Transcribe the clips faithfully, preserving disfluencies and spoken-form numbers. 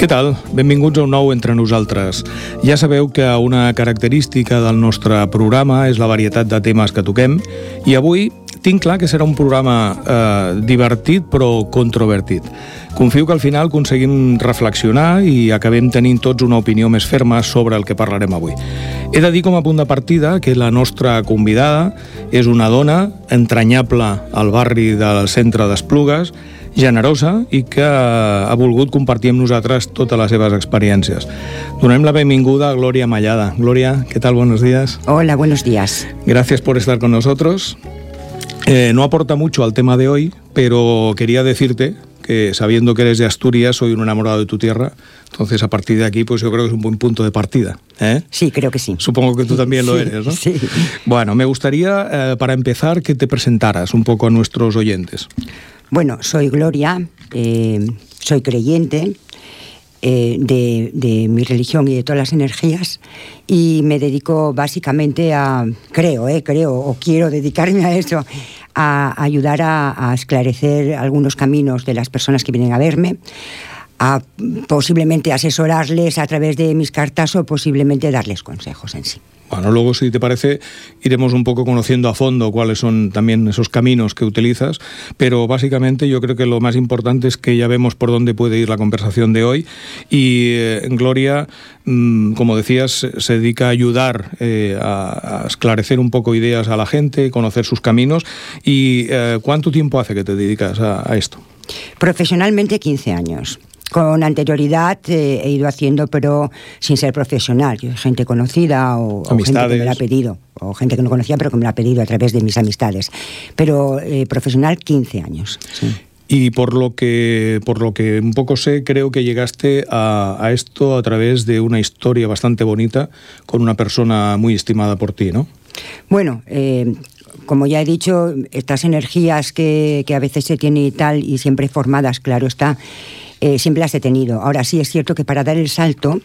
Què tal? Benvinguts a un nou Entre Nosaltres. Ja sabeu que una característica del nostre programa és la varietat de temes que toquem i avui tinc clar que serà un programa eh, divertit però controvertit. Confio que al final aconseguim reflexionar i acabem tenint tots una opinió més ferma sobre el que parlarem avui. He de dir com a punt de partida que la nostra convidada és una dona entranyable al barri del centre d'Esplugues, generosa i que ha volgut compartir amb nosaltres totes les seves experiències. Donem la benvinguda a Gloria Mallada. Gloria, ¿qué tal? Buenos días. Hola, buenos días. Gracias por estar con nosotros. Eh, no aporta mucho al tema de hoy, pero quería decirte que sabiendo que eres de Asturias, soy un enamorado de tu tierra, entonces a partir de aquí pues yo creo que es un buen punto de partida. ¿eh? Sí, creo que sí. Supongo que tú también lo sí, eres, ¿no? Sí. Bueno, me gustaría, eh, para empezar, que te presentaras un poco a nuestros oyentes. Bueno, soy Gloria, eh, soy creyente eh, de, de mi religión y de todas las energías y me dedico básicamente a, creo, eh, creo, o quiero dedicarme a eso, a ayudar a, a esclarecer algunos caminos de las personas que vienen a verme, a posiblemente asesorarles a través de mis cartas o posiblemente darles consejos en sí. Bueno, luego, si te parece, iremos un poco conociendo a fondo cuáles son también esos caminos que utilizas, pero básicamente yo creo que lo más importante es que ya vemos por dónde puede ir la conversación de hoy y eh, Gloria, mmm, como decías, se dedica a ayudar eh, a, a esclarecer un poco ideas a la gente, conocer sus caminos. ¿Y eh, cuánto tiempo hace que te dedicas a, a esto? Profesionalmente quince años. Con anterioridad eh, he ido haciendo, pero sin ser profesional. Yo, gente conocida o, o gente que me lo ha pedido, o gente que no conocía, pero que me lo ha pedido a través de mis amistades. Pero eh, profesional, quince años. Sí. Y por lo que por lo que un poco sé, creo que llegaste a, a esto a través de una historia bastante bonita con una persona muy estimada por ti, ¿no? Bueno, eh, como ya he dicho, estas energías que, que a veces se tienen y tal, y siempre formadas, claro está, Eh, siempre las he tenido. Ahora sí es cierto que para dar el salto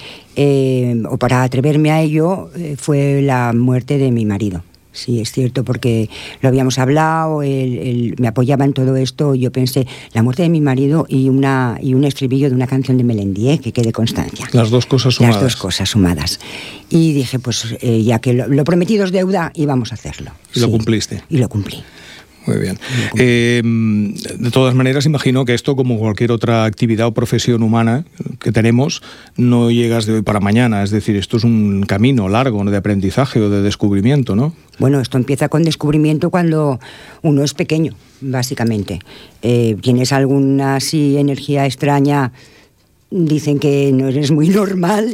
eh, o para atreverme a ello eh, fue la muerte de mi marido. Sí, es cierto, porque lo habíamos hablado, él, él me apoyaba en todo esto, y yo pensé, la muerte de mi marido y, una, y un estribillo de una canción de Melendi, que quede constancia. Las dos cosas sumadas. Las dos cosas sumadas. Y dije, pues eh, ya que lo, lo prometido es deuda, íbamos a hacerlo. Y sí, lo cumpliste. Y lo cumplí. Muy bien. Eh, de todas maneras, imagino que esto, como cualquier otra actividad o profesión humana que tenemos, no llegas de hoy para mañana. Es decir, esto es un camino largo de aprendizaje o de descubrimiento, ¿no? Bueno, esto empieza con descubrimiento cuando uno es pequeño, básicamente. Eh, tienes alguna así energía extraña. Dicen que no eres muy normal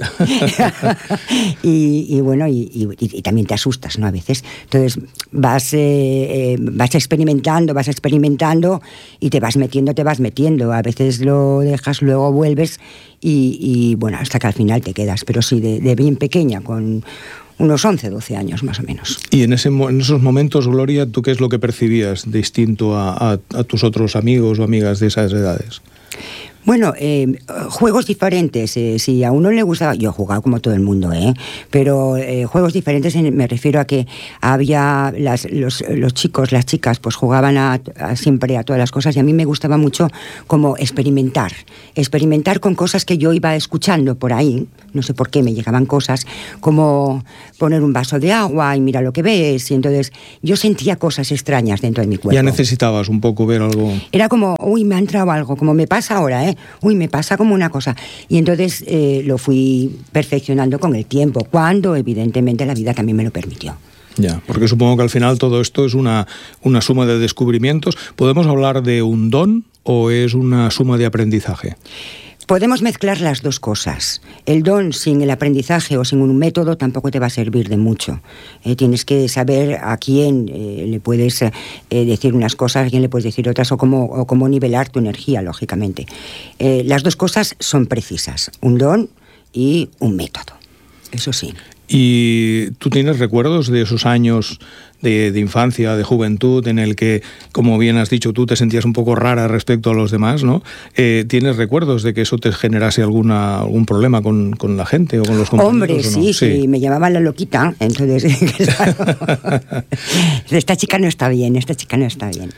y, y bueno, y, y, y también te asustas, ¿no? A veces. Entonces vas, eh, eh, vas experimentando, vas experimentando y te vas metiendo, te vas metiendo. A veces lo dejas, luego vuelves y, y bueno, hasta que al final te quedas. Pero sí, de, de bien pequeña, con unos once, doce años más o menos. Y en, ese, en esos momentos, Gloria, ¿tú qué es lo que percibías distinto a, a, a tus otros amigos o amigas de esas edades? Bueno, eh, juegos diferentes. Eh, si a uno le gustaba, yo he jugado como todo el mundo, ¿eh? Pero eh, juegos diferentes me refiero a que había las, los, los chicos, las chicas, pues jugaban a, a siempre a todas las cosas y a mí me gustaba mucho como experimentar, experimentar con cosas que yo iba escuchando por ahí. No sé por qué me llegaban cosas como poner un vaso de agua y mira lo que ves. Y entonces yo sentía cosas extrañas dentro de mi cuerpo. Ya necesitabas un poco ver algo. Era como, uy, me ha entrado algo, como me pasa ahora, ¿eh? Uy, me pasa como una cosa. Y entonces eh, lo fui perfeccionando con el tiempo, cuando evidentemente la vida también me lo permitió. Ya, porque supongo que al final todo esto es una, una suma de descubrimientos. ¿Podemos hablar de un don o es una suma de aprendizaje? Podemos mezclar las dos cosas. El don sin el aprendizaje o sin un método tampoco te va a servir de mucho. Eh, tienes que saber a quién eh, le puedes eh, decir unas cosas, a quién le puedes decir otras, o cómo, o cómo nivelar tu energía, lógicamente. Eh, las dos cosas son precisas, un don y un método, eso sí. ¿Y tú tienes recuerdos de esos años de, de infancia, de juventud, en el que, como bien has dicho tú, te sentías un poco rara respecto a los demás, ¿no? Eh, ¿Tienes recuerdos de que eso te generase alguna, algún problema con, con la gente o con los compañeros? Hombre, ¿o no? sí, sí, sí, me llamaban la loquita, entonces, claro, esta chica no está bien, esta chica no está bien.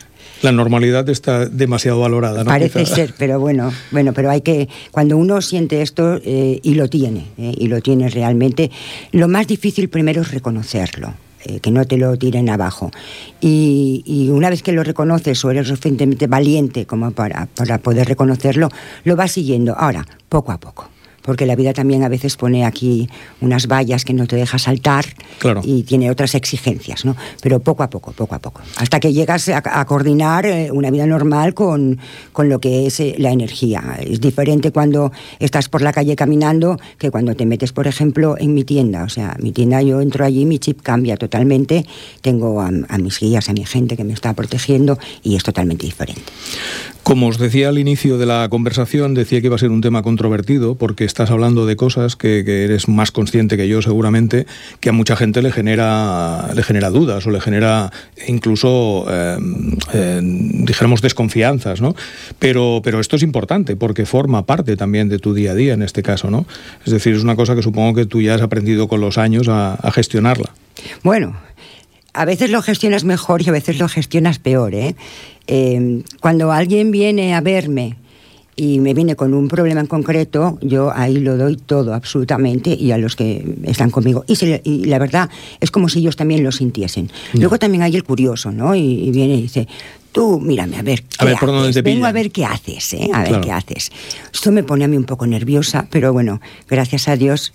La normalidad está demasiado valorada, ¿no? Parece Quizá. ser, pero bueno, bueno, pero hay que, cuando uno siente esto eh, y lo tiene, eh, y lo tiene realmente, lo más difícil primero es reconocerlo. Eh, que no te lo tiren abajo. Y, y una vez que lo reconoces o eres suficientemente valiente como para, para poder reconocerlo, lo vas siguiendo. Ahora, poco a poco. Porque la vida también a veces pone aquí unas vallas que no te deja saltar, claro, y tiene otras exigencias, ¿no? Pero poco a poco, poco a poco. Hasta que llegas a, a coordinar una vida normal con, con lo que es la energía. Es diferente cuando estás por la calle caminando que cuando te metes, por ejemplo, en mi tienda. O sea, mi tienda, yo entro allí, mi chip cambia totalmente. Tengo a, a mis guías, a mi gente que me está protegiendo y es totalmente diferente. Como os decía al inicio de la conversación, decía que iba a ser un tema controvertido porque estás hablando de cosas que, que eres más consciente que yo seguramente, que a mucha gente le genera, le genera dudas o le genera incluso, eh, eh, dijéramos, desconfianzas, ¿no? Pero, pero esto es importante porque forma parte también de tu día a día en este caso, ¿no? Es decir, es una cosa que supongo que tú ya has aprendido con los años a, a gestionarla. Bueno, a veces lo gestionas mejor y a veces lo gestionas peor, ¿eh? Eh, cuando alguien viene a verme y me viene con un problema en concreto, yo ahí lo doy todo, absolutamente, y a los que están conmigo. Y, se, y la verdad, es como si ellos también lo sintiesen. No. Luego también hay el curioso, ¿no? Y, y viene y dice, tú, mírame, a ver, ¿qué a ver, ¿por dónde te Vengo pillan? a ver qué haces, ¿eh? A ver claro. qué haces. Esto me pone a mí un poco nerviosa, pero bueno, gracias a Dios,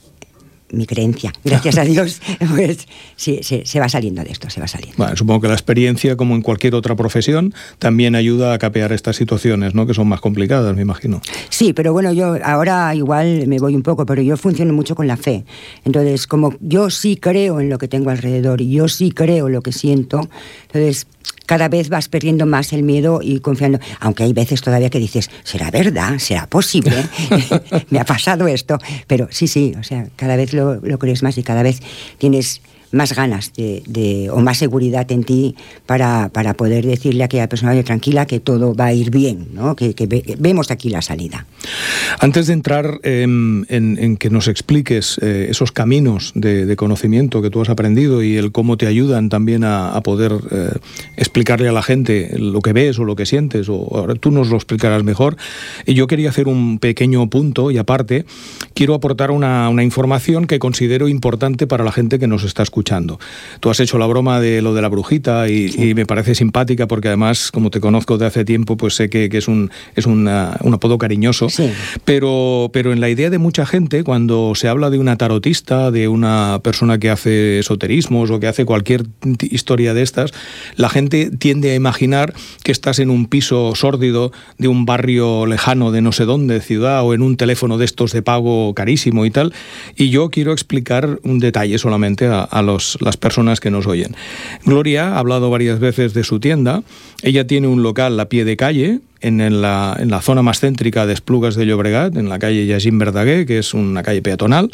mi creencia, gracias a Dios, pues sí, se, se va saliendo de esto, se va saliendo. Bueno, supongo que la experiencia, como en cualquier otra profesión, también ayuda a capear estas situaciones, ¿no? Que son más complicadas, me imagino. Sí, pero bueno, yo ahora igual me voy un poco, pero yo funciono mucho con la fe. Entonces, como yo sí creo en lo que tengo alrededor y yo sí creo lo que siento, entonces cada vez vas perdiendo más el miedo y confiando. Aunque hay veces todavía que dices, ¿será verdad? ¿Será posible? Me ha pasado esto. Pero sí, sí, o sea, cada vez lo, lo crees más y cada vez tienes más ganas de, de, o más seguridad en ti para, para poder decirle a aquella persona, oye, tranquila, que todo va a ir bien, ¿no? Que, que, ve, que vemos aquí la salida. Antes de entrar eh, en, en que nos expliques eh, esos caminos de, de conocimiento que tú has aprendido y el cómo te ayudan también a, a poder eh, explicarle a la gente lo que ves o lo que sientes, o ahora tú nos lo explicarás mejor, y yo quería hacer un pequeño punto y aparte quiero aportar una, una información que considero importante para la gente que nos está escuchando. Tú has hecho la broma de lo de la brujita y, sí. y me parece simpática porque además, como te conozco de hace tiempo, pues sé que, que es, un, es una, un apodo cariñoso. Sí. Pero, pero en la idea de mucha gente, cuando se habla de una tarotista, de una persona que hace esoterismos o que hace cualquier historia de estas, la gente tiende a imaginar que estás en un piso sórdido de un barrio lejano de no sé dónde, ciudad, o en un teléfono de estos de pago carísimo y tal. Y yo quiero explicar un detalle solamente a, a los las personas que nos oyen. Gloria ha hablado varias veces de su tienda. Ella tiene un local a pie de calle en la, en la zona más céntrica de Esplugas de Llobregat, en la calle Jacint Verdaguer, que es una calle peatonal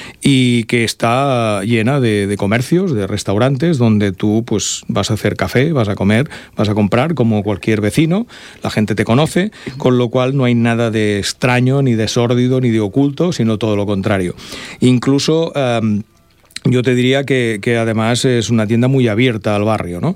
y que está llena de, de comercios, de restaurantes, donde tú pues vas a hacer café, vas a comer, vas a comprar como cualquier vecino, la gente te conoce, con lo cual no hay nada de extraño, ni de sórdido, ni de oculto, sino todo lo contrario. Incluso Um, yo te diría que, que además es una tienda muy abierta al barrio, ¿no?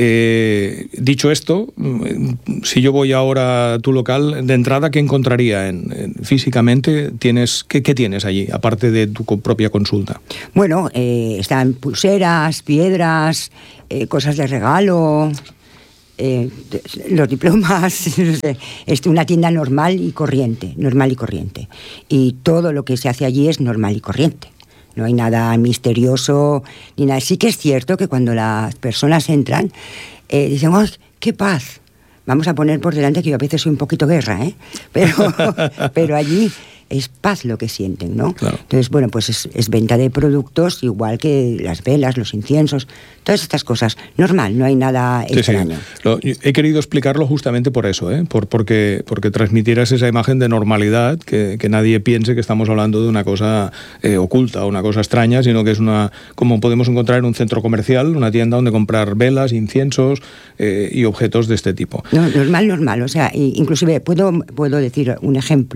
Eh, dicho esto, si yo voy ahora a tu local, de entrada, ¿qué encontraría? En, en, físicamente, tienes, ¿qué, ¿qué tienes allí, aparte de tu propia consulta? Bueno, eh, están pulseras, piedras, eh, cosas de regalo, eh, los diplomas. Es una tienda normal y corriente, normal y corriente. Y todo lo que se hace allí es normal y corriente. No hay nada misterioso ni nada. Sí que es cierto que cuando las personas entran, eh, dicen, ¡oh, qué paz! Vamos a poner por delante que yo a veces soy un poquito guerra, ¿eh? Pero, pero allí es paz lo que sienten, ¿no? Claro. Entonces, bueno, pues es, es venta de productos igual que las velas, los inciensos, todas estas cosas. Normal, no hay nada sí, extraño. Sí. Lo, he querido explicarlo justamente por eso, ¿eh? por, porque, porque transmitieras esa imagen de normalidad, que, que nadie piense que estamos hablando de una cosa eh, oculta o una cosa extraña, sino que es una, como podemos encontrar en un centro comercial, una tienda donde comprar velas, inciensos eh, y objetos de este tipo. No, normal, normal. O sea, inclusive puedo, puedo decir un ejemplo.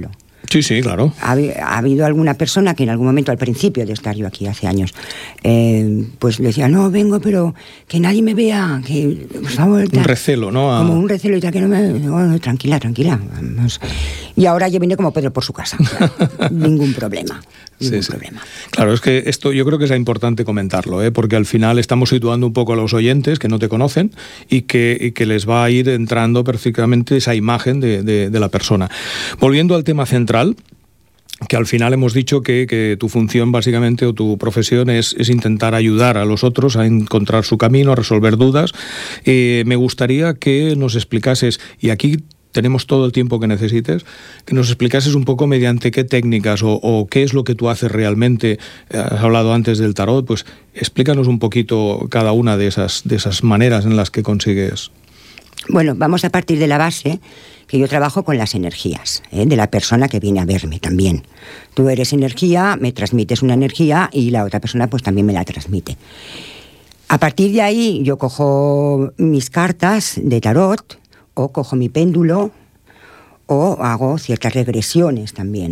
Sí, sí, claro. Ha, ha habido alguna persona que en algún momento, al principio de estar yo aquí hace años, eh, pues decía, no, vengo, pero que nadie me vea, que por favor... Un recelo, ¿no? A... Como un recelo y tal, que no me... Oh, tranquila, tranquila. Vamos. Y ahora yo vine como Pedro por su casa. Ningún problema. Ningún sí, sí. problema. Claro, es que esto yo creo que es importante comentarlo, ¿eh? Porque al final estamos situando un poco a los oyentes que no te conocen y que, y que les va a ir entrando perfectamente esa imagen de, de, de la persona. Volviendo al tema central, que al final hemos dicho que, que tu función básicamente o tu profesión es, es intentar ayudar a los otros a encontrar su camino, a resolver dudas. Eh, me gustaría que nos explicases, y aquí tenemos todo el tiempo que necesites, que nos explicases un poco mediante qué técnicas o, o qué es lo que tú haces realmente. Has hablado antes del tarot, pues explícanos un poquito cada una de esas, de esas maneras en las que consigues. Bueno, vamos a partir de la base que yo trabajo con las energías, ¿eh? de la persona que viene a verme también. Tú eres energía, me transmites una energía y la otra persona pues también me la transmite. A partir de ahí yo cojo mis cartas de tarot o cojo mi péndulo o hago ciertas regresiones también.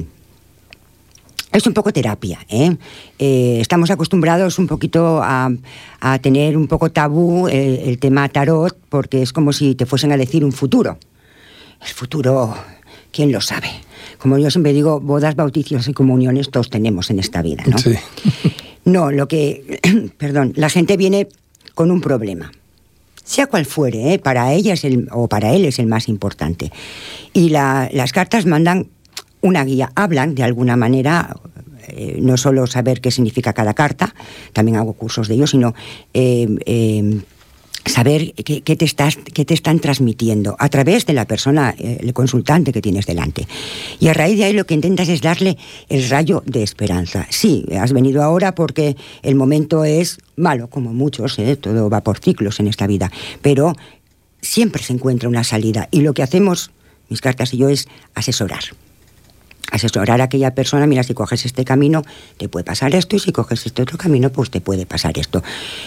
Es un poco terapia, ¿eh? Eh, estamos acostumbrados un poquito a, a tener un poco tabú el, el tema tarot, porque es como si te fuesen a decir un futuro. El futuro, ¿quién lo sabe? Como yo siempre digo, bodas, bautizos y comuniones todos tenemos en esta vida, ¿no? Sí. No, lo que... Perdón, la gente viene con un problema. Sea cual fuere, ¿eh? Para ella es el, o para él es el más importante. Y la, las cartas mandan una guía, hablan de alguna manera, eh, no solo saber qué significa cada carta, también hago cursos de ello, sino eh, eh, saber qué, qué, te estás, qué te están transmitiendo a través de la persona, eh, el consultante que tienes delante. Y a raíz de ahí lo que intentas es darle el rayo de esperanza. Sí, has venido ahora porque el momento es malo, como muchos, ¿eh? Todo va por ciclos en esta vida, pero siempre se encuentra una salida. Y lo que hacemos, mis cartas y yo, es asesorar. Asesorar a aquella persona, mira, si coges este camino te puede pasar esto, y si coges este otro camino pues te puede pasar esto.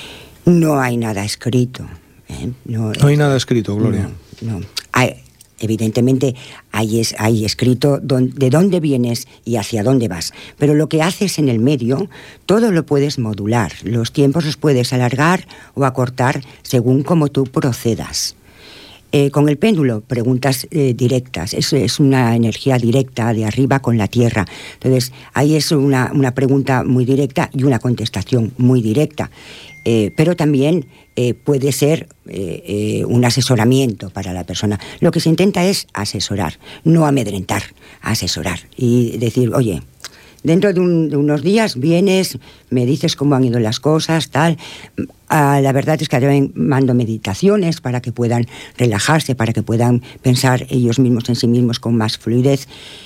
No hay nada escrito, ¿eh? No, no hay nada escrito, Gloria. No, no. Hay, evidentemente hay, es, hay escrito don, de dónde vienes y hacia dónde vas, pero lo que haces en el medio, todo lo puedes modular, los tiempos los puedes alargar o acortar según como tú procedas. Eh, con el péndulo, preguntas eh, directas, es, es una energía directa de arriba con la tierra. Entonces, ahí es una, una pregunta muy directa y una contestación muy directa. Eh, pero también eh, puede ser eh, eh, un asesoramiento para la persona. Lo que se intenta es asesorar, no amedrentar, asesorar. Y decir, oye, dentro de, un, de unos días vienes, me dices cómo han ido las cosas, tal. Ah, la verdad es que también mando meditaciones para que puedan relajarse, para que puedan pensar ellos mismos en sí mismos con más fluidez.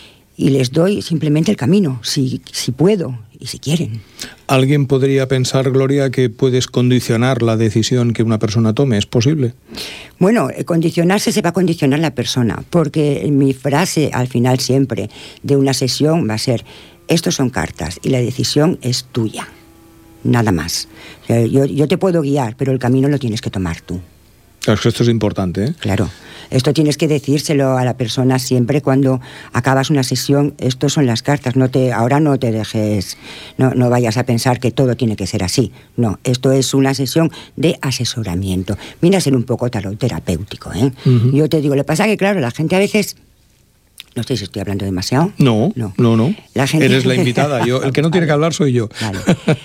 Y les doy simplemente el camino, si, si puedo y si quieren. ¿Alguien podría pensar, Gloria, que puedes condicionar la decisión que una persona tome? ¿Es posible? Bueno, condicionarse se va a condicionar la persona, porque mi frase al final siempre de una sesión va a ser: estos son cartas y la decisión es tuya, nada más. O sea, yo, yo te puedo guiar, pero el camino lo tienes que tomar tú. Claro, esto es importante, ¿eh? Claro. Esto tienes que decírselo a la persona siempre cuando acabas una sesión. Estos son las cartas. No te, ahora no te dejes, no, no vayas a pensar que todo tiene que ser así. No, esto es una sesión de asesoramiento. Viene a ser un poco tarot terapéutico, ¿eh? Uh-huh. Yo te digo, lo que pasa es que, claro, la gente a veces... No sé si estoy hablando demasiado. No, no, no. no. La gente... Eres la invitada. Yo, el que no tiene que hablar soy yo. Vale.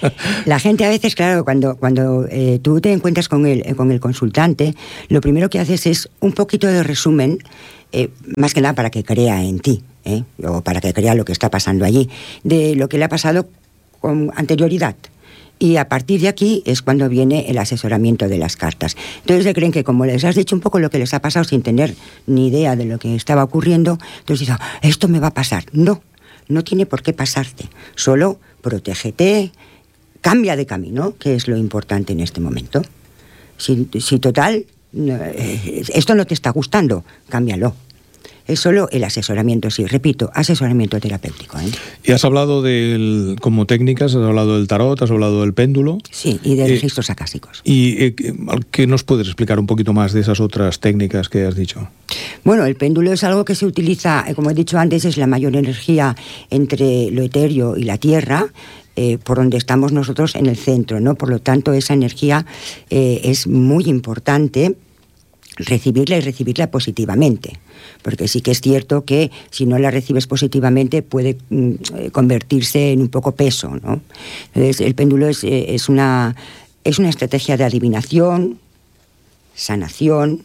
La gente a veces, claro, cuando, cuando eh, tú te encuentras con el, con el consultante, lo primero que haces es un poquito de resumen, eh, más que nada para que crea en ti, ¿eh? O para que crea lo que está pasando allí, de lo que le ha pasado con anterioridad. Y a partir de aquí es cuando viene el asesoramiento de las cartas. Entonces se creen que como les has dicho un poco lo que les ha pasado sin tener ni idea de lo que estaba ocurriendo, entonces dicen, esto me va a pasar. No, no tiene por qué pasarte. Solo protégete, cambia de camino, que es lo importante en este momento. Si, si total, esto no te está gustando, cámbialo. es solo el asesoramiento, sí, repito, asesoramiento terapéutico. ¿eh? Y has hablado del, como técnicas, has hablado del tarot, has hablado del péndulo. Sí, y de eh, registros acásicos. ¿Y eh, qué nos puedes explicar un poquito más de esas otras técnicas que has dicho? Bueno, el péndulo es algo que se utiliza, como he dicho antes, es la mayor energía entre lo etéreo y la tierra, eh, por donde estamos nosotros en el centro, ¿no? Por lo tanto, esa energía eh, es muy importante recibirla y recibirla positivamente, porque sí que es cierto que si no la recibes positivamente puede mm, convertirse en un poco peso, ¿no? Entonces, el péndulo es, eh, es, una, es una estrategia de adivinación, sanación.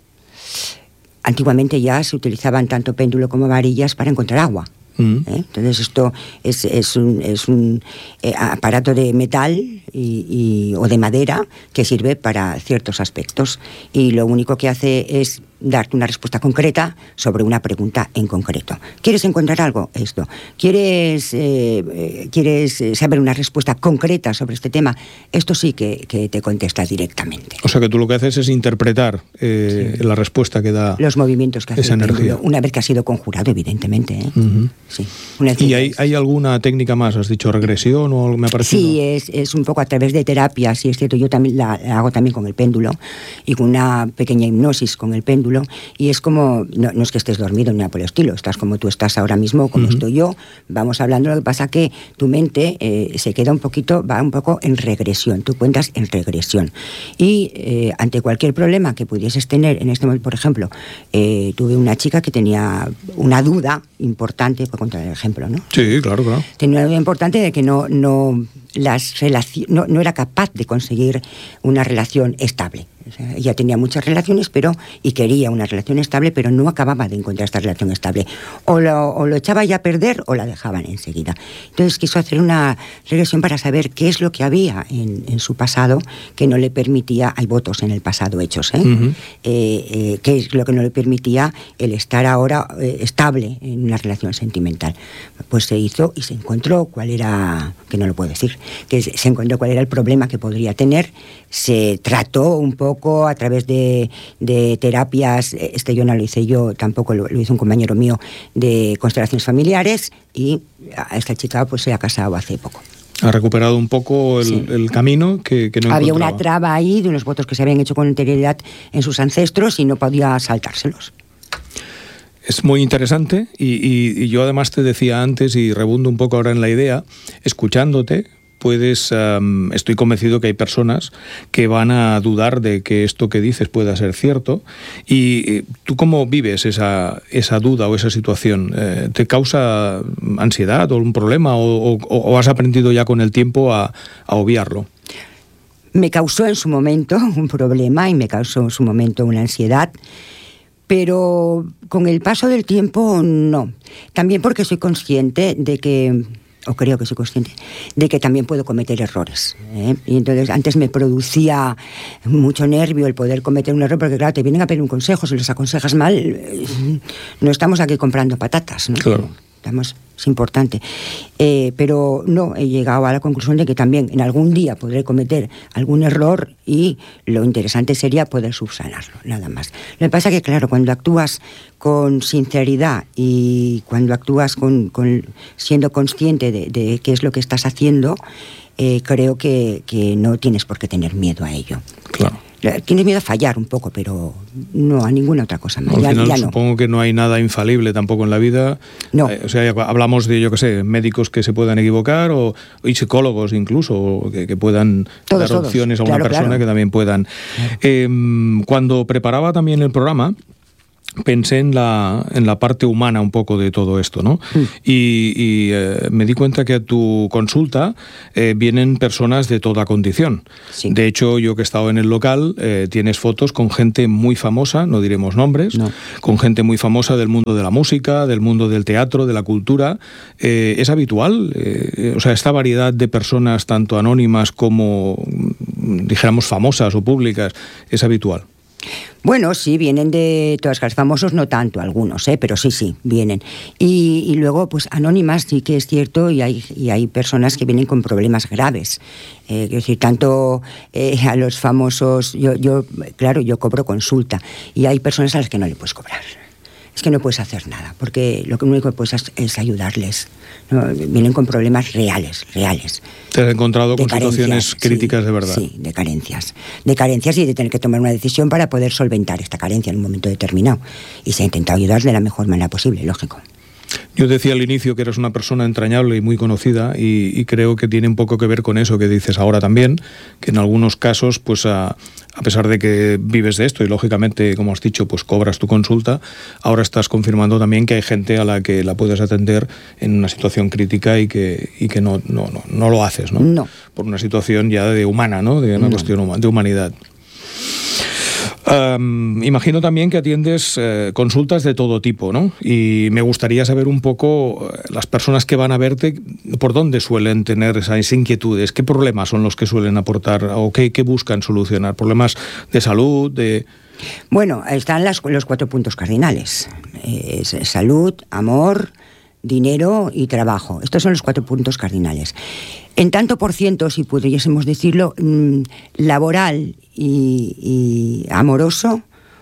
Antiguamente ya se utilizaban tanto péndulo como varillas para encontrar agua. ¿Eh? Entonces esto es, es un, es un eh, aparato de metal y, y, o de madera que sirve para ciertos aspectos, y lo único que hace es darte una respuesta concreta sobre una pregunta en concreto. ¿Quieres encontrar algo? Esto. ¿Quieres, eh, eh, ¿quieres saber una respuesta concreta sobre este tema? Esto sí que, que te contesta directamente. O sea que tú lo que haces es interpretar eh, sí. la respuesta que da los movimientos que hace esa el energía. péndulo, una vez que ha sido conjurado, evidentemente. ¿eh? Uh-huh. Sí. Una ¿Y hay, hay alguna técnica más? ¿Has dicho regresión o me ha parecido? Sí, es, es un poco a través de terapia, sí, es cierto. Yo también la, la hago también con el péndulo y con una pequeña hipnosis con el péndulo. Y es como, no, no es que estés dormido ni nada por el estilo, estás como tú estás ahora mismo, como uh-huh. estoy yo, vamos hablando. Lo que pasa que tu mente eh, se queda un poquito, va un poco en regresión, tú cuentas en regresión. Y eh, ante cualquier problema que pudieses tener, en este momento, por ejemplo, eh, tuve una chica que tenía una duda importante, puedo contar el ejemplo, ¿no? Sí, claro, claro. Tenía una duda importante de que no, no, las relaci- no, no era capaz de conseguir una relación estable. O sea, ella tenía muchas relaciones, pero y quería una relación estable, pero no acababa de encontrar esta relación estable. O lo, o lo echaba ya a perder o la dejaban enseguida. Entonces quiso hacer una regresión para saber qué es lo que había en, en su pasado que no le permitía, hay votos en el pasado hechos, ¿eh? Uh-huh. eh, eh, qué es lo que no le permitía el estar ahora eh, estable en una relación sentimental. Pues se hizo y se encontró cuál era, que no lo puedo decir, que se, se encontró cuál era el problema que podría tener, se trató un poco a través de, de terapias, este yo no lo hice yo, tampoco lo, lo hizo un compañero mío, de constelaciones familiares, y a esta chica pues se ha casado hace poco. Ha recuperado un poco el, sí. el camino que, que no había encontraba. Una traba ahí de unos votos que se habían hecho con anterioridad en sus ancestros y no podía saltárselos. Es muy interesante y, y, y yo además te decía antes, y rebundo un poco ahora en la idea, escuchándote, puedes, um, estoy convencido que hay personas que van a dudar de que esto que dices pueda ser cierto. ¿Y tú cómo vives esa, esa duda o esa situación? Eh, ¿Te causa ansiedad o un problema o, o, o has aprendido ya con el tiempo a, a obviarlo? Me causó en su momento un problema y me causó en su momento una ansiedad, pero con el paso del tiempo no. También porque soy consciente de que, o creo que soy consciente, de que también puedo cometer errores, ¿eh? Y entonces antes me producía mucho nervio el poder cometer un error, porque claro, te vienen a pedir un consejo, si los aconsejas mal, no estamos aquí comprando patatas, ¿no? Claro. Estamos, es importante. Eh, pero no, he llegado a la conclusión de que también en algún día podré cometer algún error y lo interesante sería poder subsanarlo, nada más. Lo que pasa es que, claro, cuando actúas con sinceridad y cuando actúas con, con siendo consciente de, de qué es lo que estás haciendo, eh, creo que, que no tienes por qué tener miedo a ello. Claro. Tienes miedo a fallar un poco, pero no a ninguna otra cosa más. Al ya, final ya supongo no. que no hay nada infalible tampoco en la vida. No. Eh, o sea, hablamos de, yo qué sé, médicos que se puedan equivocar o y psicólogos incluso que, que puedan todos, dar opciones todos. a una Claro, persona claro. que también puedan. Claro. Eh, cuando preparaba también el programa, pensé en la, en la parte humana un poco de todo esto, ¿no? Mm. Y, y eh, me di cuenta que a tu consulta eh, vienen personas de toda condición. Sí. De hecho, yo que he estado en el local, eh, tienes fotos con gente muy famosa, no diremos nombres, no. con gente muy famosa del mundo de la música, del mundo del teatro, de la cultura. Eh, ¿Es habitual? Eh, o sea, esta variedad de personas, tanto anónimas como, dijéramos, famosas o públicas, ¿es habitual? Bueno, sí, vienen de todas las famosos, no tanto algunos, ¿eh? Pero sí, sí, vienen. Y, y luego, pues anónimas sí que es cierto, y hay, y hay personas que vienen con problemas graves. Eh, quiero decir, tanto eh, a los famosos, yo, yo, claro, yo cobro consulta, y hay personas a las que no le puedes cobrar. es que no puedes hacer nada, porque lo único que puedes es, es ayudarles, ¿no? Vienen con problemas reales, reales. ¿Te has encontrado con situaciones críticas sí, de verdad? Sí, de carencias. De carencias y de tener que tomar una decisión para poder solventar esta carencia en un momento determinado. Y se ha intentado ayudar de la mejor manera posible, lógico. Yo decía al inicio que eres una persona entrañable y muy conocida y, y creo que tiene un poco que ver con eso que dices ahora también, que en algunos casos, pues a, a pesar de que vives de esto y lógicamente, como has dicho, pues cobras tu consulta, ahora estás confirmando también que hay gente a la que la puedes atender en una situación crítica y que, y que no, no, no, no lo haces, ¿no? No. Por una situación ya de humana, ¿no? De una no. cuestión de humanidad. Um, imagino también que atiendes eh, consultas de todo tipo, ¿no? Y me gustaría saber un poco eh, las personas que van a verte, por dónde suelen tener esas inquietudes, qué problemas son los que suelen aportar o qué, qué buscan solucionar, problemas de salud, de... Bueno, están las, los cuatro puntos cardinales, eh, es salud, amor, dinero y trabajo. Estos son los cuatro puntos cardinales. En tanto por ciento, si pudiésemos decirlo, mmm, laboral y, y amoroso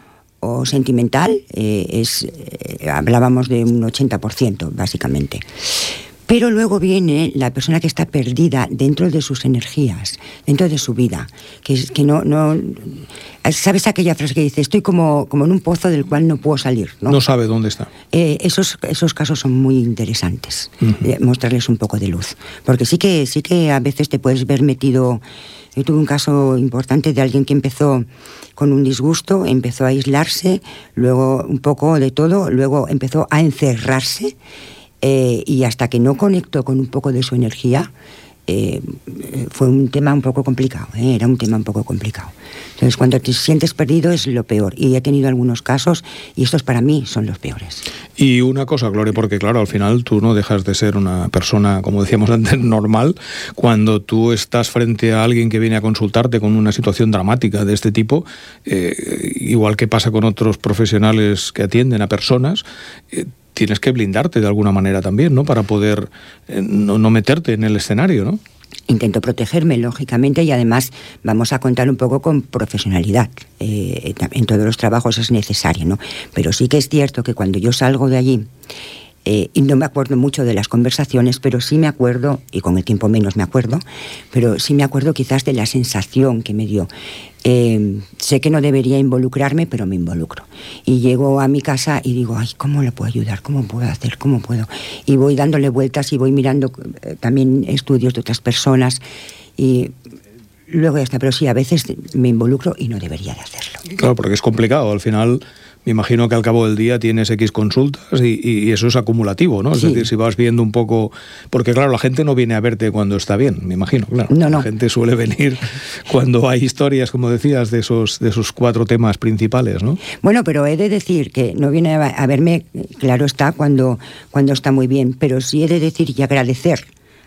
o sentimental, eh, es, eh, hablábamos de un ochenta por ciento, básicamente. Pero luego viene la persona que está perdida dentro de sus energías, dentro de su vida, que, que no, no... ¿Sabes aquella frase que dice, estoy como, como en un pozo del cual no puedo salir? No, no sabe dónde está. Eh, esos, esos casos son muy interesantes, uh-huh. eh, mostrarles un poco de luz. Porque sí que, sí que a veces te puedes ver metido... Yo tuve un caso importante de alguien que empezó con un disgusto, empezó a aislarse, luego un poco de todo, luego empezó a encerrarse, Eh, y hasta que no conectó con un poco de su energía, eh, fue un tema un poco complicado, ¿eh? era un tema un poco complicado. Entonces, cuando te sientes perdido es lo peor. Y he tenido algunos casos, y estos para mí son los peores. Y una cosa, Gloria, porque claro, al final tú no dejas de ser una persona, como decíamos antes, normal, cuando tú estás frente a alguien que viene a consultarte con una situación dramática de este tipo, eh, igual que pasa con otros profesionales que atienden a personas, eh, tienes que blindarte de alguna manera también, ¿no? Para poder eh, no, no meterte en el escenario, ¿no? Intento protegerme, lógicamente, y además vamos a contar un poco con profesionalidad. Eh, en todos los trabajos es necesario, ¿no? Pero sí que es cierto que cuando yo salgo de allí, eh, y no me acuerdo mucho de las conversaciones, pero sí me acuerdo, y con el tiempo menos me acuerdo, pero sí me acuerdo quizás de la sensación que me dio. Eh, sé que no debería involucrarme, pero me involucro. Y llego a mi casa y digo, ay, ¿cómo le puedo ayudar? ¿Cómo puedo hacer? ¿Cómo puedo? Y voy dándole vueltas y voy mirando eh, también estudios de otras personas y luego ya está. Pero sí, a veces me involucro y no debería de hacerlo. Claro, porque es complicado. Al final, me imagino que al cabo del día tienes X consultas y, y eso es acumulativo, ¿no? Es sí. decir, si vas viendo un poco... Porque claro, la gente no viene a verte cuando está bien, me imagino, claro. No, no. La gente suele venir cuando hay historias, como decías, de esos, de esos cuatro temas principales, ¿no? Bueno, pero he de decir que no viene a verme, claro está, cuando, cuando está muy bien, pero sí he de decir y agradecer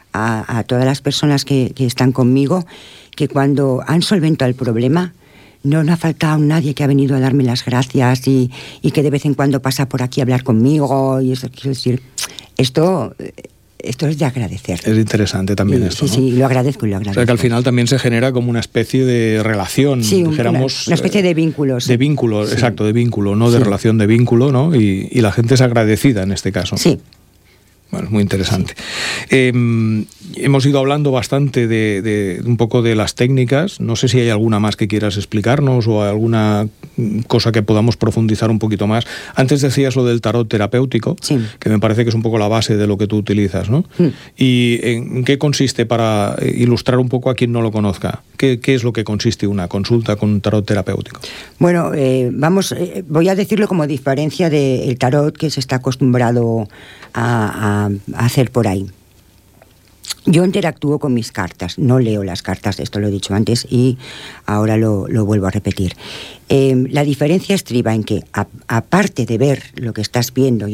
a, a todas las personas que, que están conmigo, que cuando han solventado el problema, no me ha faltado nadie que ha venido a darme las gracias y, y que de vez en cuando pasa por aquí a hablar conmigo. Y eso, quiero decir, esto, esto es de agradecer. Es interesante también sí, esto, sí, ¿no? Sí, lo agradezco y lo agradezco. O sea, que al final también se genera como una especie de relación, sí, dijéramos... Una, una especie de vínculos. De vínculo, sí. exacto, de vínculo, no de sí. relación, de vínculo, ¿no? Y, y la gente es agradecida en este caso. Sí. Bueno, es muy interesante. Eh, hemos ido hablando bastante de, de un poco de las técnicas. No sé si hay alguna más que quieras explicarnos o alguna cosa que podamos profundizar un poquito más. Antes decías lo del tarot terapéutico, sí. que me parece que es un poco la base de lo que tú utilizas, ¿no? Sí. ¿Y en qué consiste, para ilustrar un poco a quien no lo conozca? ¿Qué, qué es lo que consiste una consulta con un tarot terapéutico? Bueno, eh, vamos, eh, voy a decirlo como diferencia del tarot que se está acostumbrado a, a hacer por ahí. Yo interactúo con mis cartas, no leo las cartas, esto lo he dicho antes y ahora lo, lo vuelvo a repetir. Eh, la diferencia estriba en que, a, aparte de ver lo que estás viendo